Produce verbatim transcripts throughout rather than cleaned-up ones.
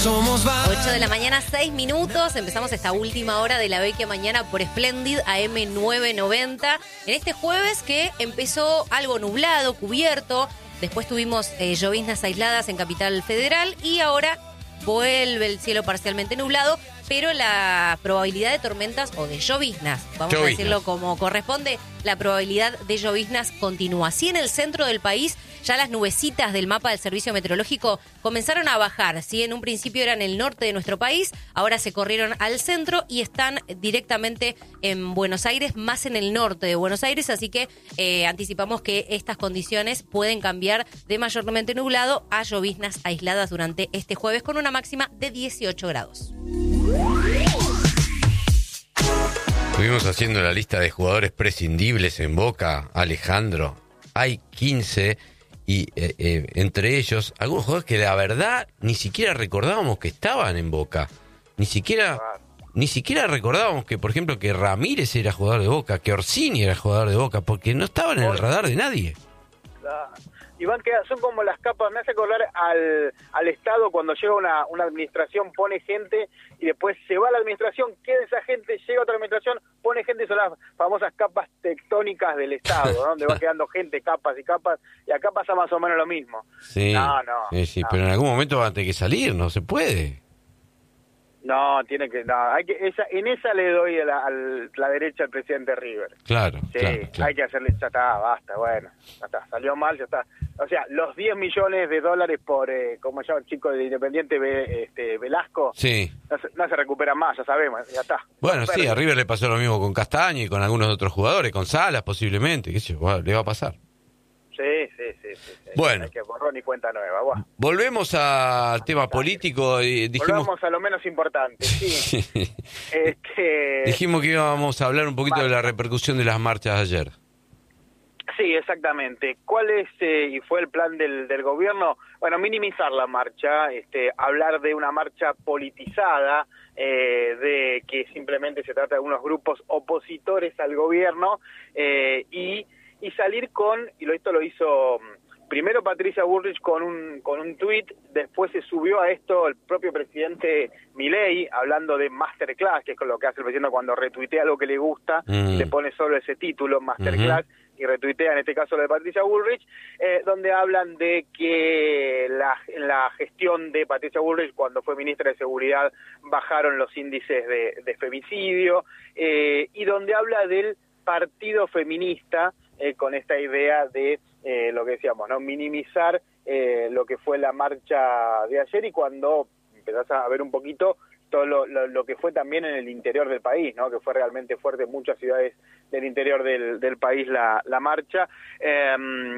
Somos ocho de la mañana, seis minutos. Empezamos esta última hora de la Vecchia Mañana por Splendid A M novecientos noventa. En este jueves que empezó algo nublado, cubierto. Después tuvimos eh, lloviznas aisladas en Capital Federal y ahora vuelve el cielo parcialmente nublado, pero la probabilidad de tormentas o de lloviznas, vamos lloviznas. a decirlo como corresponde, la probabilidad de lloviznas continúa. Así en el centro del país ya las nubecitas del mapa del Servicio Meteorológico comenzaron a bajar. ¿Sí? En un principio eran el norte de nuestro país, ahora se corrieron al centro y están directamente en Buenos Aires, más en el norte de Buenos Aires, así que eh, anticipamos que estas condiciones pueden cambiar de mayormente nublado a lloviznas aisladas durante este jueves con una máxima de dieciocho grados. Estuvimos haciendo la lista de jugadores prescindibles en Boca, Alejandro. Hay quince y eh, eh, entre ellos algunos jugadores que la verdad ni siquiera recordábamos que estaban en Boca. Ni siquiera ni siquiera recordábamos que, por ejemplo, que Ramírez era jugador de Boca, que Orsini era jugador de Boca, porque no estaban en el radar de nadie. Claro. Iván, que son como las capas, me hace acordar al, al Estado cuando llega una, una administración, pone gente y después se va la administración, queda esa gente, llega otra administración, pone gente, son las famosas capas tectónicas del Estado, ¿no? Donde va quedando gente, capas y capas, y acá pasa más o menos lo mismo. Sí, no, no, sí, sí no. Pero en algún momento va a tener que salir, no se puede. No, tiene que, no, hay que, esa, en esa le doy a la, a la derecha al presidente River. Claro, sí, claro, claro. Hay que hacerle, ya está, basta, bueno, ya está, salió mal, ya está. O sea, los diez millones de dólares por, eh, como se llama el chico de Independiente, este, Velasco, sí. no, se, no se recuperan más, ya sabemos, ya está. Bueno, sí, a River le pasó lo mismo con Castaño y con algunos otros jugadores, con Salas posiblemente, qué sé yo, le va a pasar. Sí, sí, sí, sí, sí. Bueno. Hay que borrón y cuenta nueva. Buah. Volvemos al tema político. Y dijimos... Volvamos a lo menos importante, sí. este... Dijimos que íbamos a hablar un poquito Marcha. de la repercusión de las marchas de ayer. Sí, exactamente. ¿Cuál es eh, y fue el plan del, del gobierno? Bueno, minimizar la marcha, este, hablar de una marcha politizada, eh, de que simplemente se trata de unos grupos opositores al gobierno eh, y... y salir con, y esto lo hizo primero Patricia Bullrich con un con un tuit, después se subió a esto el propio presidente Milei, hablando de masterclass, que es con lo que hace el presidente cuando retuitea algo que le gusta, mm. le pone solo ese título, masterclass, mm-hmm. y retuitea en este caso lo de Patricia Bullrich, eh, donde hablan de que la, la gestión de Patricia Bullrich cuando fue ministra de Seguridad bajaron los índices de, de femicidio, eh, y donde habla del partido feminista, Eh, con esta idea de eh, lo que decíamos, no minimizar eh, lo que fue la marcha de ayer y cuando empezás a ver un poquito todo lo, lo, lo que fue también en el interior del país, ¿no? Que fue realmente fuerte en muchas ciudades del interior del, del país la, la marcha, eh,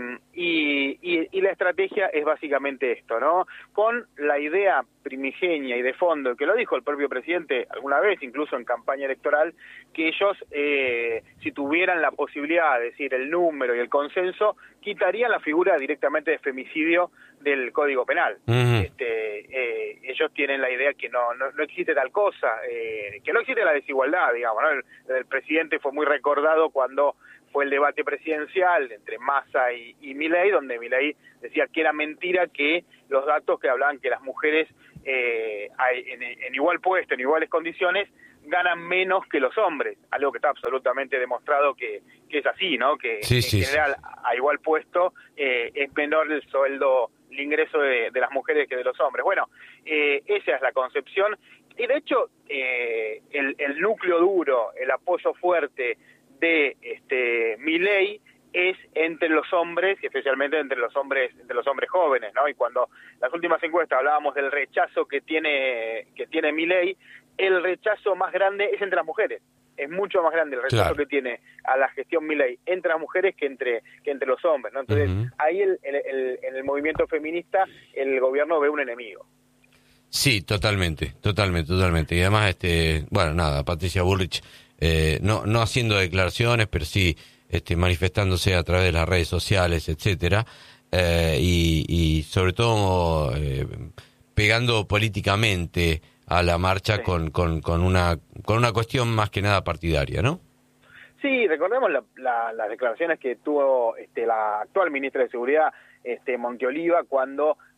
y, y, y la estrategia es básicamente esto, ¿no? Con la idea primigenia y de fondo, que lo dijo el propio presidente alguna vez, incluso en campaña electoral, que ellos, eh, si tuvieran la posibilidad de decir el número y el consenso, quitarían la figura directamente de femicidio del Código Penal. Uh-huh. Este, eh, ellos tienen la idea que no, no, no existe tal cosa, eh, que no existe la desigualdad, digamos, ¿no? El, el presidente fue muy recordado cuando fue el debate presidencial entre Massa y, y Milei, donde Milei decía que era mentira que los datos que hablaban que las mujeres eh, en, en igual puesto, en iguales condiciones, ganan menos que los hombres, algo que está absolutamente demostrado que, que es así, ¿no? Que sí, en sí, general sí. a igual puesto eh, es menor el sueldo, el ingreso de, de las mujeres que de los hombres. Bueno, eh, esa es la concepción y de hecho eh, el, el núcleo duro, el apoyo fuerte de este Milei es entre los hombres, y especialmente entre los hombres, entre los hombres jóvenes, ¿no? Y cuando las últimas encuestas hablábamos del rechazo que tiene que tiene Milei, el rechazo más grande es entre las mujeres. Es mucho más grande el rechazo claro. que tiene a la gestión Milei entre las mujeres que entre que entre los hombres, ¿no? Entonces, uh-huh. ahí el, el, el, en el movimiento feminista el gobierno ve un enemigo. Sí, totalmente, totalmente, totalmente. Y además, este, bueno, nada, Patricia Bullrich, eh, no, no haciendo declaraciones, pero sí este, manifestándose a través de las redes sociales, etcétera, eh, y, y sobre todo eh, pegando políticamente a la marcha sí. con, con, con una con una cuestión más que nada partidaria, ¿no? Sí, recordemos la, la, las declaraciones que tuvo este, la actual ministra de Seguridad, este, Monteoliva, cuando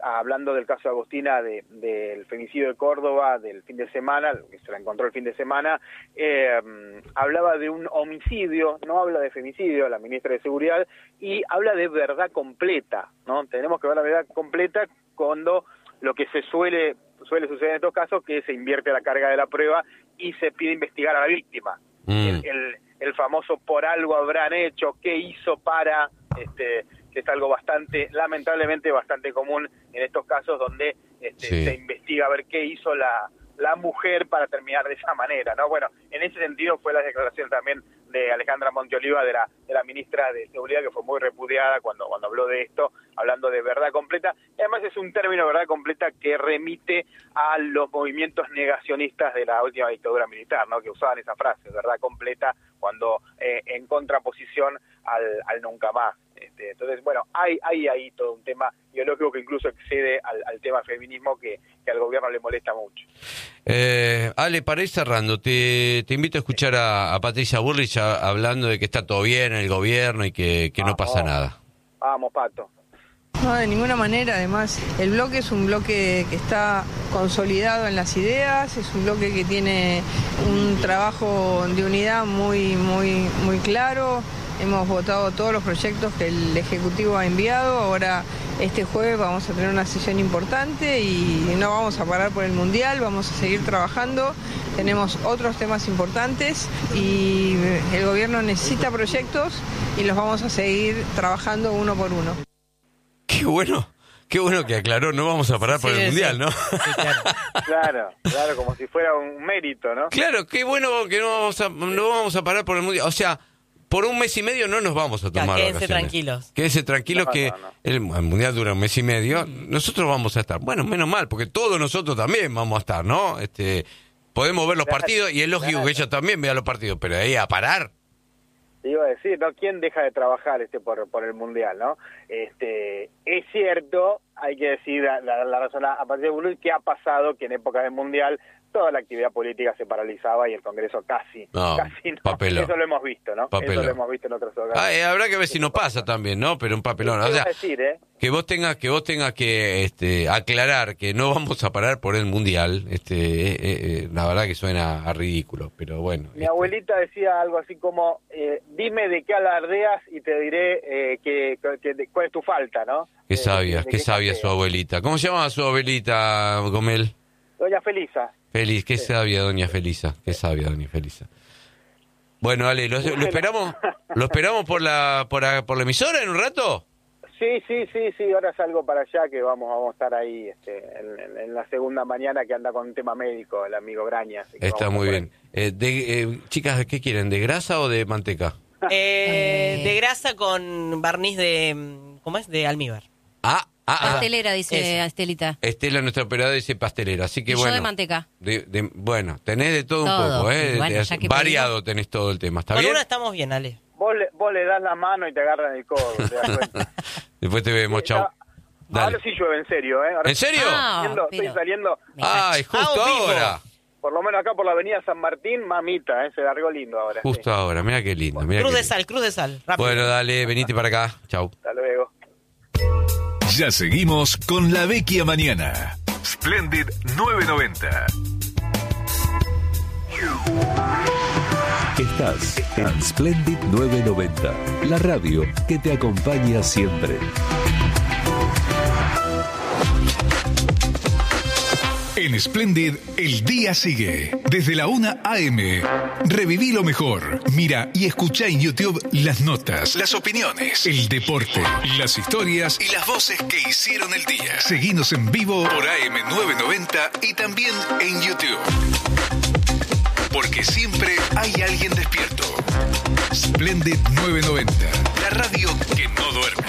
hablando del caso de Agustina, de, del femicidio de Córdoba del fin de semana, que se la encontró el fin de semana, eh, hablaba de un homicidio, no habla de femicidio, la ministra de Seguridad, y habla de verdad completa, ¿no? Tenemos que ver la verdad completa cuando lo que se suele suele suceder en estos casos, que se invierte la carga de la prueba y se pide investigar a la víctima. Mm. El, el, el famoso por algo habrán hecho, qué hizo para... este que es algo bastante, lamentablemente bastante común en estos casos donde este, sí. se investiga a ver qué hizo la, la mujer para terminar de esa manera, ¿no? Bueno, en ese sentido fue la declaración también de Alejandra Monteoliva, de la, de la ministra de Seguridad, que fue muy repudiada cuando, cuando habló de esto, hablando de verdad completa. Y además es un término, verdad completa, que remite a los movimientos negacionistas de la última dictadura militar, ¿no? Que usaban esa frase, verdad completa, cuando eh, en contraposición al, al nunca más. Este, entonces, bueno, hay hay ahí todo un tema ideológico que incluso excede al, al tema feminismo que, que al gobierno le molesta mucho. Eh, Ale, para ir cerrando, te, te invito a escuchar a, a Patricia Bullrich a, hablando de que está todo bien en el gobierno y que, que no pasa nada. Vamos, Pato. No, de ninguna manera. Además, el bloque es un bloque que está consolidado en las ideas, es un bloque que tiene un trabajo de unidad muy, muy, muy claro. Hemos votado todos los proyectos que el Ejecutivo ha enviado. Ahora, este jueves vamos a tener una sesión importante y no vamos a parar por el Mundial, vamos a seguir trabajando. Tenemos otros temas importantes y el gobierno necesita proyectos y los vamos a seguir trabajando uno por uno. Qué bueno, qué bueno que aclaró, no vamos a parar sí, por el sí. Mundial, ¿no? Sí, claro. claro, claro, como si fuera un mérito, ¿no? Claro, qué bueno que no vamos a, no vamos a parar por el Mundial. O sea, por un mes y medio no nos vamos a tomar ya, quédense vacaciones. tranquilos. Quédense tranquilos no, que no, no. El, el Mundial dura un mes y medio, nosotros vamos a estar. Bueno, menos mal, porque todos nosotros también vamos a estar, ¿no? Este, podemos ver los claro, partidos y es lógico claro. que ella también vea los partidos, pero ahí a parar. Te iba a decir, ¿no? ¿Quién deja de trabajar este por por el Mundial, no? Este, es cierto, hay que decir la, la, la razón a partir de Bullrich, que ha pasado que en época del Mundial toda la actividad política se paralizaba y el Congreso casi, no, casi no. Papelón. Eso lo hemos visto, ¿no? Papelón. Eso lo hemos visto en otros hogares. Ah, eh, habrá que ver si nos pasa también, ¿no? Pero un papelón. O sea, decir, ¿eh? que vos tengas que vos tengas que este, aclarar que no vamos a parar por el Mundial, este, eh, eh, la verdad que suena a ridículo, pero bueno. Mi este... abuelita decía algo así como, eh, dime de qué alardeas y te diré eh, que, que, que, cuál es tu falta, ¿no? Qué sabia, eh, qué, qué sabia su abuelita. ¿Cómo se llama su abuelita, Gomel? Doña Felisa. Feliz, qué sí. sabia doña Felisa, qué sabia doña Felisa. Bueno, Ale, ¿lo, lo esperamos lo esperamos por la por, la, por la emisora en un rato? Sí, sí, sí, sí, ahora salgo para allá que vamos vamos a estar ahí este, en, en la segunda mañana que anda con un tema médico, el amigo Graña. Está muy bien. Eh, de, eh, chicas, ¿qué quieren? ¿De grasa o de manteca? Eh, de grasa con barniz de, ¿cómo es? De almíbar. Ah, Ah, pastelera, dice eso. Estelita. Estela, nuestra operadora, dice pastelera, así que y bueno. Yo de manteca. De, de, bueno, tenés de todo, todo. un poco, ¿eh? Bueno, de, variado pedimos. Tenés todo el tema, ¿está Con bien? una estamos bien, Ale. Vos le, vos le das la mano y te agarran el codo, ¿te das cuenta? Después te vemos, chau. Ahora sí llueve, en serio, ¿eh? Ahora ¿En serio? Ah, saliendo, pero... Estoy saliendo. Ay, justo ah, ahora. Por lo menos acá por la avenida San Martín, mamita, ¿eh? Se largó lindo ahora. Justo sí. ahora, mira qué lindo. Mirá cruz qué de lindo. sal, cruz de sal. Rápido. Bueno, dale, venite para acá. Chau. Hasta luego. Ya seguimos con La Vecchia Mañana. Splendid nueve noventa. Estás en Splendid nueve noventa, la radio que te acompaña siempre. En Splendid, el día sigue. Desde la una a eme. Reviví lo mejor. Mira y escucha en YouTube las notas, las opiniones, el deporte, las historias y las voces que hicieron el día. Seguinos en vivo por A M novecientos noventa y también en YouTube. Porque siempre hay alguien despierto. Splendid novecientos noventa, la radio que no duerme.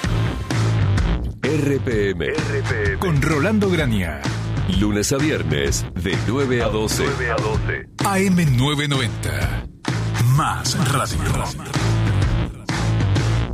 R P M. R P M. Con Rolando Graña. Lunes a viernes, de nueve a doce. nueve a doce. A M novecientos noventa. Más radio. En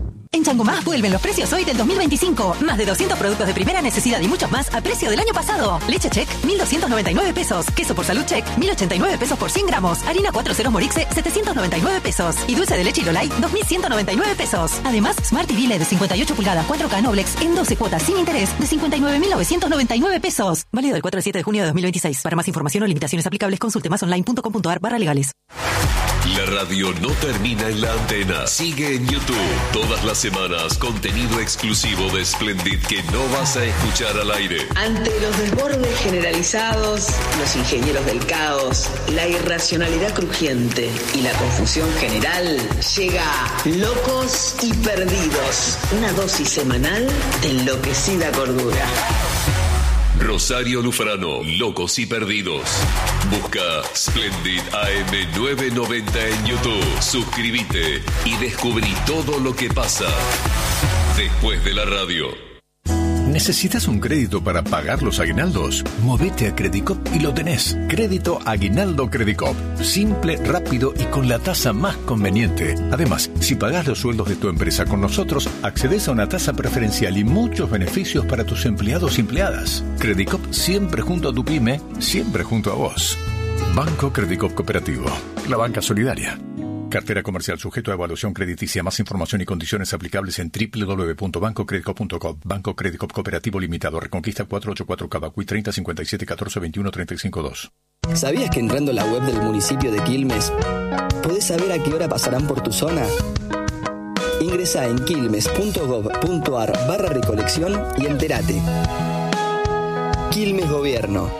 Changomá vuelven los precios hoy del dos mil veinticinco. Más de doscientos productos de primera necesidad y muchos más a precio del año pasado. Leche Check, mil doscientos noventa y nueve pesos. Queso por Salud Check, mil ochenta y nueve pesos por cien gramos. Harina cuatro ceros Morixe, setecientos noventa y nueve pesos. Y dulce de leche Lolay, dos mil ciento noventa y nueve pesos. Además, Smart T V L E D de cincuenta y ocho pulgadas cuatro K Noblex en doce cuotas sin interés de cincuenta y nueve mil novecientos noventa y nueve pesos. Válido del cuatro al siete de junio de dos mil veintiséis. Para más información o limitaciones aplicables, consulte más online punto com punto ar barra legales. La radio no termina en la antena. Sigue en YouTube. Todas las semanas, contenido exclusivo de Splendid que no vas a escuchar al aire. Ante los desbordes generalizados, los ingenieros del caos, la irracionalidad crujiente y la confusión general, llega Locos y Perdidos. Una dosis semanal de enloquecida cordura. Rosario Lufrano, Locos y Perdidos. Busca Splendid A M novecientos noventa en YouTube. Suscríbete y descubrí todo lo que pasa después de la radio. ¿Necesitas un crédito para pagar los aguinaldos? Movete a Credicop y lo tenés. Crédito Aguinaldo Credicop. Simple, rápido y con la tasa más conveniente. Además, si pagás los sueldos de tu empresa con nosotros, accedes a una tasa preferencial y muchos beneficios para tus empleados y empleadas. Credicop siempre junto a tu pyme, siempre junto a vos. Banco Credicop Cooperativo. La banca solidaria. Cartera comercial sujeto a evaluación crediticia. Más información y condiciones aplicables en doble u doble u doble u punto banco credicop punto com. Banco Credicop Cooperativo Limitado. Reconquista cuatrocientos ochenta y cuatro Cavacuy treinta cincuenta y siete catorce veintiuno treinta y cinco dos. ¿Sabías que entrando a la web del municipio de Quilmes podés saber a qué hora pasarán por tu zona? Ingresá en quilmes punto gob punto ar barra recolección y entérate. Quilmes Gobierno.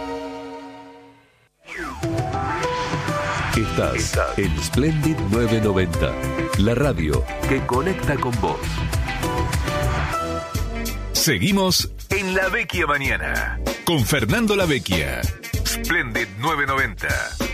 Estás en Splendid novecientos noventa, la radio que conecta con vos. Seguimos en La Vecchia Mañana con Fernando La Vecchia. Splendid novecientos noventa.